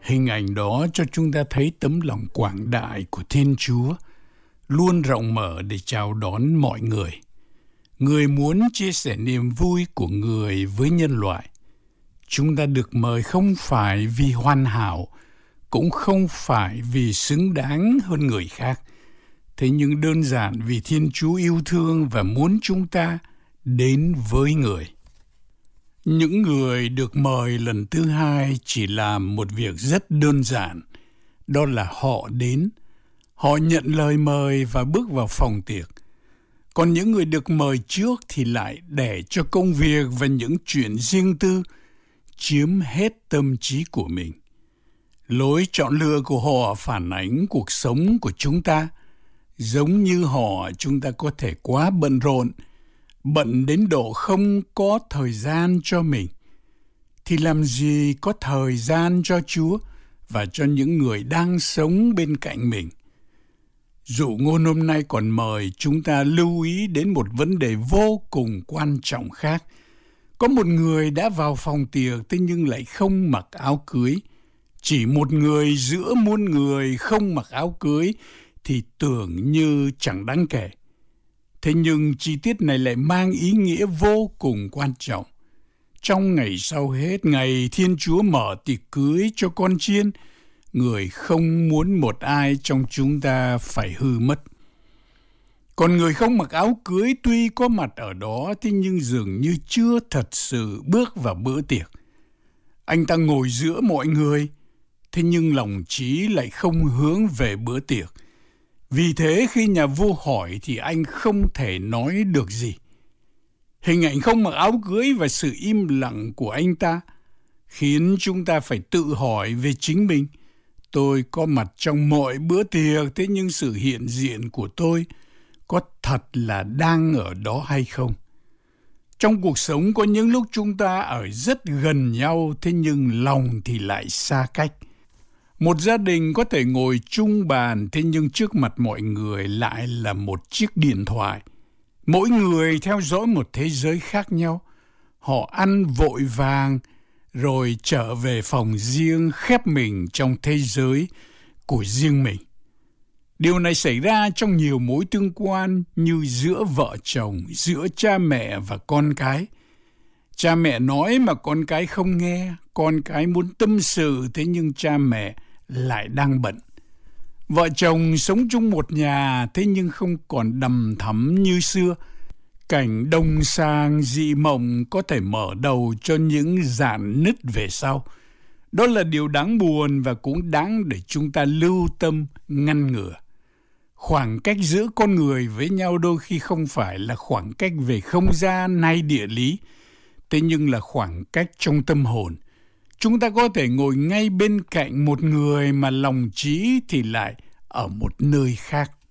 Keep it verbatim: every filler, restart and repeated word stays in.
Hình ảnh đó cho chúng ta thấy tấm lòng quảng đại của Thiên Chúa, luôn rộng mở để chào đón mọi người. Người muốn chia sẻ niềm vui của người với nhân loại. Chúng ta được mời không phải vì hoàn hảo, cũng không phải vì xứng đáng hơn người khác, thế nhưng đơn giản vì Thiên Chúa yêu thương và muốn chúng ta đến với người. Những người được mời lần thứ hai chỉ làm một việc rất đơn giản, đó là họ đến, họ nhận lời mời và bước vào phòng tiệc. Còn những người được mời trước thì lại để cho công việc và những chuyện riêng tư chiếm hết tâm trí của mình. Lối chọn lựa của họ phản ánh cuộc sống của chúng ta. Giống như họ, chúng ta có thể quá bận rộn, bận đến độ không có thời gian cho mình. Thì làm gì có thời gian cho Chúa và cho những người đang sống bên cạnh mình. Dụ ngôn hôm nay còn mời chúng ta lưu ý đến một vấn đề vô cùng quan trọng khác. Có một người đã vào phòng tiệc thế nhưng lại không mặc áo cưới. Chỉ một người giữa muôn người không mặc áo cưới thì tưởng như chẳng đáng kể. Thế nhưng chi tiết này lại mang ý nghĩa vô cùng quan trọng. Trong ngày sau hết ngày Thiên Chúa mở tiệc cưới cho con chiên, người không muốn một ai trong chúng ta phải hư mất. Còn người không mặc áo cưới tuy có mặt ở đó thế nhưng dường như chưa thật sự bước vào bữa tiệc. Anh ta ngồi giữa mọi người, thế nhưng lòng trí lại không hướng về bữa tiệc. Vì thế khi nhà vua hỏi thì anh không thể nói được gì. Hình ảnh không mặc áo cưới và sự im lặng của anh ta khiến chúng ta phải tự hỏi về chính mình. Tôi có mặt trong mọi bữa tiệc, thế nhưng sự hiện diện của tôi có thật là đang ở đó hay không? Trong cuộc sống có những lúc chúng ta ở rất gần nhau, thế nhưng lòng thì lại xa cách. Một gia đình có thể ngồi chung bàn, thế nhưng trước mặt mọi người lại là một chiếc điện thoại. Mỗi người theo dõi một thế giới khác nhau. Họ ăn vội vàng, rồi trở về phòng riêng khép mình trong thế giới của riêng mình. Điều này xảy ra trong nhiều mối tương quan như giữa vợ chồng, giữa cha mẹ và con cái. Cha mẹ nói mà con cái không nghe, con cái muốn tâm sự thế nhưng cha mẹ lại đang bận. Vợ chồng sống chung một nhà thế nhưng không còn đầm thắm như xưa. Cảnh đồng sang dị mộng có thể mở đầu cho những rạn nứt về sau. Đó là điều đáng buồn và cũng đáng để chúng ta lưu tâm ngăn ngừa. Khoảng cách giữa con người với nhau đôi khi không phải là khoảng cách về không gian hay địa lý, thế nhưng là khoảng cách trong tâm hồn. Chúng ta có thể ngồi ngay bên cạnh một người mà lòng trí thì lại ở một nơi khác.